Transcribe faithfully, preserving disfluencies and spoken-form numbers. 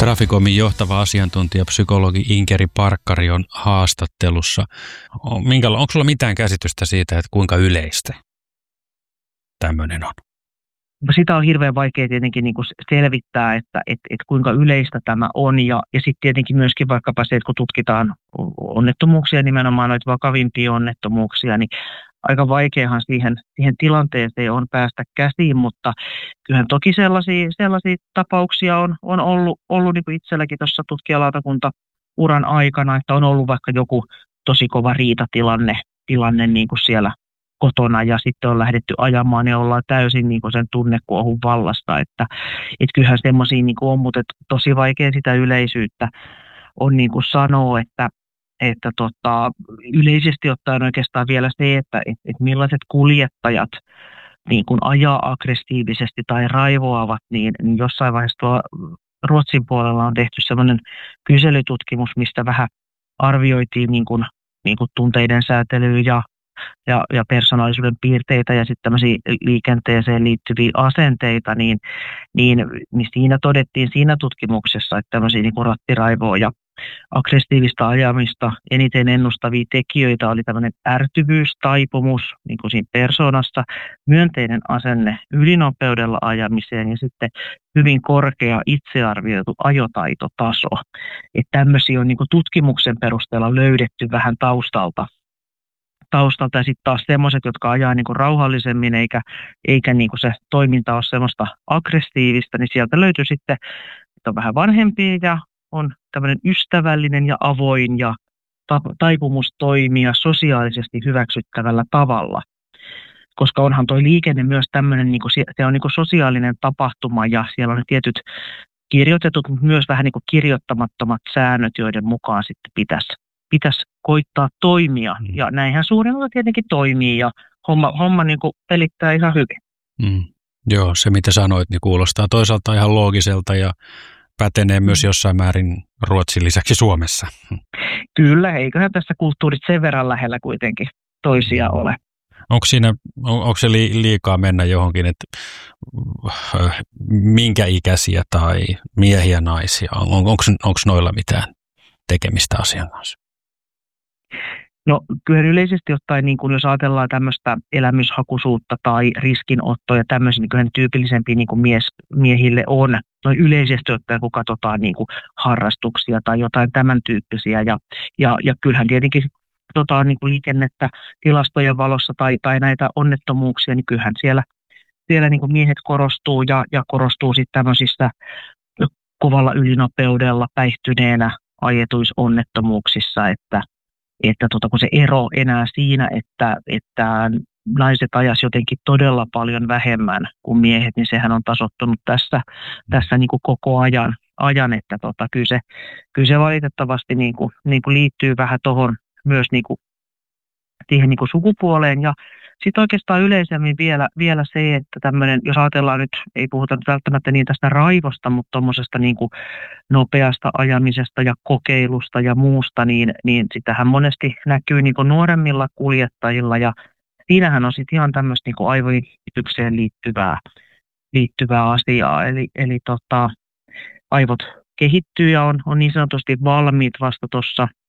Traficomin johtava asiantuntija, psykologi Inkeri Parkkari on haastattelussa. Onko sulla mitään käsitystä siitä, että kuinka yleistä tämmöinen on? Sitä on hirveän vaikea tietenkin niin kuin selvittää, että, että, että kuinka yleistä tämä on. Ja, ja sitten tietenkin myöskin vaikkapa se, että kun tutkitaan onnettomuuksia, nimenomaan noita vakavimpia onnettomuuksia, niin aika vaikeahan siihen, siihen tilanteeseen on päästä käsiin, mutta kyllähän toki sellaisia, sellaisia tapauksia on, on ollut, ollut niin kuin itselläkin tuossa tutkijalautakunta uran aikana, että on ollut vaikka joku tosi kova riitatilanne tilanne niin kuin siellä kotona ja sitten on lähdetty ajamaan ja ollaan täysin niin kuin sen tunnekuohun vallasta, että, että kyllähän semmoisia niin kuin on, mutta tosi vaikea sitä yleisyyttä on niin kuin sanoa, että että tota, yleisesti ottaen oikeastaan vielä se, että et, et millaiset kuljettajat niin kun ajaa aggressiivisesti tai raivoavat, niin, niin jossain vaiheessa tuolla Ruotsin puolella on tehty sellainen kyselytutkimus, mistä vähän arvioitiin niin kun, niin kun tunteiden säätelyä ja, ja, ja persoonallisuuden piirteitä ja sitten tämmöisiä liikenteeseen liittyviä asenteita, niin, niin, niin siinä todettiin siinä tutkimuksessa, että tämmöisiä niin kun rattiraivoa ja aggressiivista ajamista eniten ennustavia tekijöitä oli tämmöinen ärtyvyys, taipumus niin kuin siinä persoonassa, myönteinen asenne ylinopeudella ajamiseen ja sitten hyvin korkea itsearvioitu ajotaitotaso. Että tämmöisiä on niin kuin tutkimuksen perusteella löydetty vähän taustalta. taustalta ja sitten taas semmoiset, jotka ajaa niin kuin rauhallisemmin eikä, eikä niin kuin se toiminta ole semmoista aggressiivista, niin sieltä löytyy sitten, että on vähän vanhempia ja on tämmöinen ystävällinen ja avoin ja taipumus toimia sosiaalisesti hyväksyttävällä tavalla. Koska onhan toi liikenne myös tämmöinen, niin kuin se on niin kuin sosiaalinen tapahtuma ja siellä on ne tietyt kirjoitetut, mutta myös vähän niin kuin kirjoittamattomat säännöt, joiden mukaan sitten pitäisi, pitäisi koittaa toimia. Ja näinhän suurin osa tietenkin toimii ja homma, homma niin kuin pelittää ihan hyvin. Mm. Joo, se mitä sanoit, niin kuulostaa toisaalta ihan loogiselta ja pätenee myös jossain määrin Ruotsin lisäksi Suomessa. Kyllä, eiköhän tässä kulttuurit sen verran lähellä kuitenkin toisia ole. Onko siinä, onko se liikaa mennä johonkin, että minkä ikäisiä tai miehiä, naisia, on, onko, onko noilla mitään tekemistä asian kanssa? No kyllä yleisesti ottaen, niin kun jos ajatellaan tämmöistä elämyshakuisuutta tai riskinottoa ja tämmöisiä, niin kyllä tyypillisempiä niin kuin mies, miehille on. No yleisesti ottaen, kun katsotaan niin kuin harrastuksia tai jotain tämän tyyppisiä. Ja, ja, ja kyllähän tietenkin katsotaan niin kuin liikennettä tilastojen valossa tai, tai näitä onnettomuuksia, niin kyllähän siellä, siellä niin kuin miehet korostuu ja, ja korostuu sitten tämmöisissä kovalla ylinopeudella päihtyneenä ajetuissa onnettomuuksissa, että että tota, kun se ero enää siinä, että, että naiset ajas jotenkin todella paljon vähemmän kuin miehet, niin sehän on tasoittunut tässä, tässä niin kuin koko ajan, ajan että tota, kyllä, se, kyllä se valitettavasti niin kuin, niin kuin liittyy vähän tuohon myös niin kuin, siihen niin kuin sukupuoleen ja sitten oikeastaan yleisemmin vielä, vielä se, että tämmöinen, jos ajatellaan nyt, ei puhuta nyt välttämättä niin tästä raivosta, mutta tuommoisesta niin kuin nopeasta ajamisesta ja kokeilusta ja muusta, niin, niin sitähän monesti näkyy niin kuin nuoremmilla kuljettajilla ja siinähän on sitten ihan tämmöistä niin kuin aivojen kehitykseen liittyvää, liittyvää asiaa, eli, eli tota, aivot kehittyy ja on, on niin sanotusti valmiit vasta tuossa